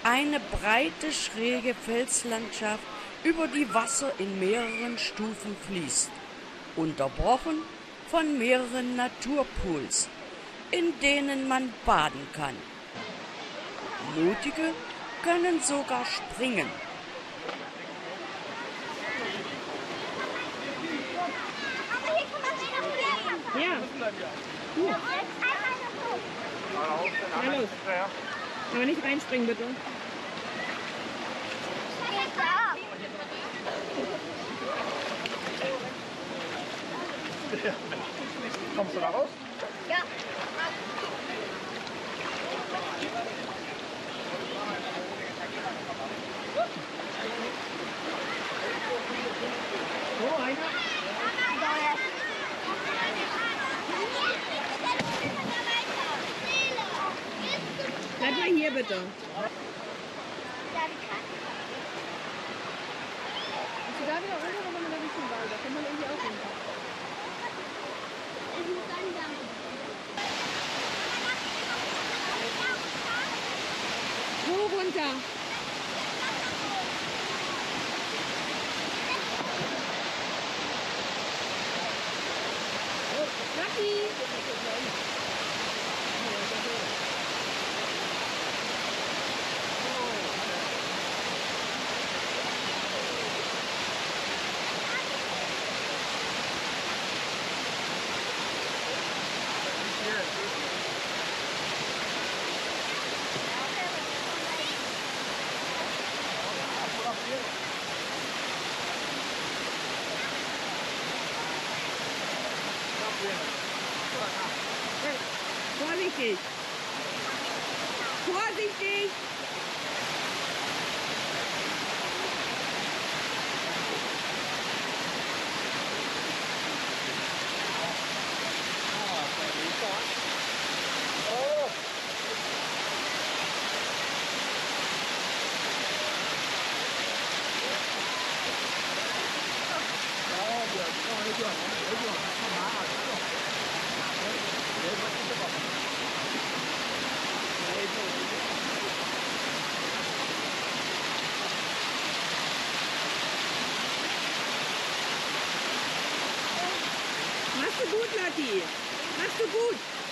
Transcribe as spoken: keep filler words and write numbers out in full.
Eine breite, schräge Felslandschaft über die Wasser in mehreren Stufen fließt, unterbrochen von mehreren Naturpools, in denen man baden kann. Mutige können sogar springen. Ja. Gut. Na los. Aber nicht reinspringen, bitte. Kommst du da raus? Ja. So, einer. Bleib mal hier, bitte. Bist du da wieder runter, oder man da nicht zum Ball? Da kann man irgendwie auch runter. Ich muss dann da. Wo runter? Lucky! Vorsichtig! Vorsichtig! Machst du gut, Lucky. Machst du gut.